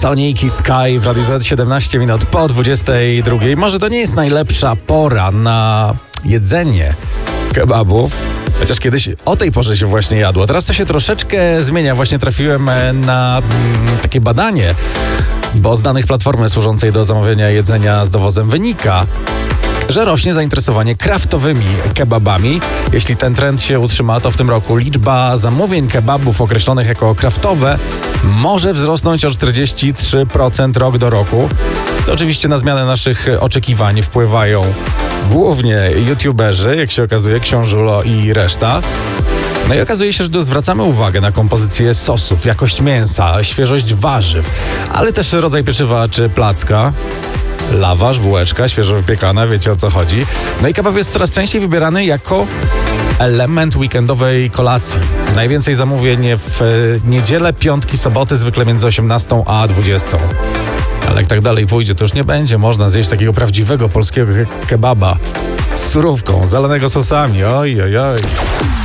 Soniki Sky w Radiu Z 17 minut po 22. Może to nie jest najlepsza pora na jedzenie kebabów, chociaż kiedyś o tej porze się właśnie jadło. Teraz to się troszeczkę zmienia. Właśnie trafiłem na takie badanie, bo z danych platformy służącej do zamawiania jedzenia z dowozem wynika, że rośnie zainteresowanie kraftowymi kebabami. Jeśli ten trend się utrzyma, to w tym roku liczba zamówień kebabów określonych jako kraftowe może wzrosnąć o 43% rok do roku. To oczywiście na zmianę naszych oczekiwań wpływają głównie youtuberzy, jak się okazuje, Książulo i reszta. No i okazuje się, że zwracamy uwagę na kompozycję sosów, jakość mięsa, świeżość warzyw, ale też rodzaj pieczywa czy placka. Lawasz, bułeczka, świeżo wypiekana, wiecie o co chodzi. No i kebab jest coraz częściej wybierany jako element weekendowej kolacji. Najwięcej zamówień w niedzielę, piątki, soboty, zwykle między 18 a 20. Ale jak tak dalej pójdzie, to już nie będzie można zjeść takiego prawdziwego polskiego kebaba z surówką, zalanego sosami. Oj, oj, oj.